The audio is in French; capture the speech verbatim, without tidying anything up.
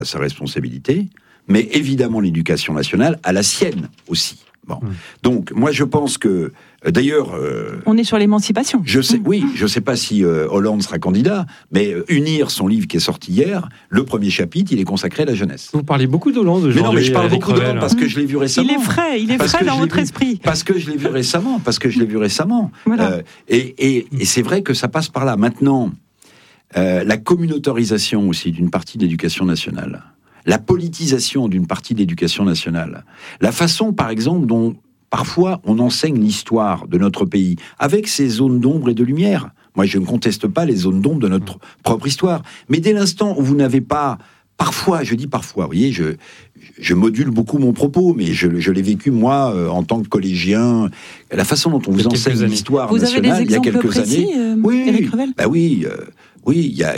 à sa responsabilité, mais évidemment l'éducation nationale a la sienne aussi. Bon. Mmh. Donc, moi, je pense que, euh, d'ailleurs... Euh, on est sur l'émancipation. Je sais, mmh. Oui, je ne sais pas si euh, Hollande sera candidat, mais euh, Unir, son livre qui est sorti hier, le premier chapitre, il est consacré à la jeunesse. Vous parlez beaucoup d'Hollande aujourd'hui. Mais non, mais je parle Éric beaucoup d'Hollande parce que je l'ai vu récemment. Il est frais, il est parce frais dans votre vu, esprit. Parce que je l'ai vu récemment, parce que je l'ai vu récemment. Voilà. Euh, et, et, et c'est vrai que ça passe par là. Maintenant, euh, la communautarisation aussi d'une partie de l'éducation nationale, la politisation d'une partie de l'éducation nationale, la façon, par exemple, dont parfois on enseigne l'histoire de notre pays, avec ses zones d'ombre et de lumière. Moi, je ne conteste pas les zones d'ombre de notre propre histoire. Mais dès l'instant où vous n'avez pas... Parfois, je dis parfois, vous voyez, je, je module beaucoup mon propos, mais je, je l'ai vécu, moi, euh, en tant que collégien. La façon dont on vous enseigne l'histoire vous nationale, avez des il y a quelques précis, années... Euh, oui, Éric Revel ? bah oui, euh, oui, il y a...